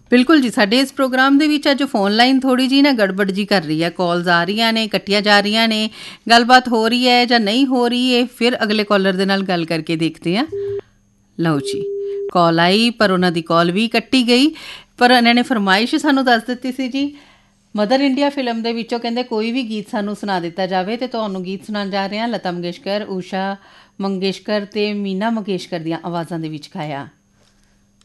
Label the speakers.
Speaker 1: ਬਿਲਕੁਲ ਜੀ, ਸਾਡੇ ਇਸ ਪ੍ਰੋਗਰਾਮ ਦੇ ਵਿੱਚ ਅੱਜ ਫ਼ੋਨ ਲਾਈਨ ਥੋੜ੍ਹੀ ਜਿਹੀ ਨਾ ਗੜਬੜ ਜੀ ਕਰ ਰਹੀ ਹੈ। ਕਾਲਸ ਆ ਰਹੀਆਂ ਨੇ, ਕੱਟੀਆਂ ਜਾ ਰਹੀਆਂ ਨੇ, ਗੱਲਬਾਤ ਹੋ ਰਹੀ ਹੈ ਜਾਂ ਨਹੀਂ ਹੋ ਰਹੀ ਹੈ। ਫਿਰ ਅਗਲੇ ਕਾਲਰ ਦੇ ਨਾਲ ਗੱਲ ਕਰਕੇ ਦੇਖਦੇ ਹਾਂ। ਲਓ ਜੀ, ਕਾਲ ਆਈ ਪਰ ਉਹਨਾਂ ਦੀ ਕਾਲ ਵੀ ਕੱਟੀ ਗਈ। ਪਰ ਇਹਨਾਂ ਨੇ ਫਰਮਾਇਸ਼ ਸਾਨੂੰ ਦੱਸ ਦਿੱਤੀ ਸੀ ਜੀ, ਮਦਰ ਇੰਡੀਆ ਫਿਲਮ ਦੇ ਵਿੱਚੋਂ ਕਹਿੰਦੇ ਕੋਈ ਵੀ ਗੀਤ ਸਾਨੂੰ ਸੁਣਾ ਦਿੱਤਾ ਜਾਵੇ। ਅਤੇ ਤੁਹਾਨੂੰ ਗੀਤ ਸੁਣਾਉਣ ਜਾ ਰਹੇ ਹਾਂ ਲਤਾ ਮੰਗੇਸ਼ਕਰ, ਊਸ਼ਾ ਮੰਗੇਸ਼ਕਰ ਅਤੇ ਮੀਨਾ ਮੰਗੇਸ਼ਕਰ ਦੀਆਂ ਆਵਾਜ਼ਾਂ ਦੇ ਵਿੱਚ ਗਾਇਆ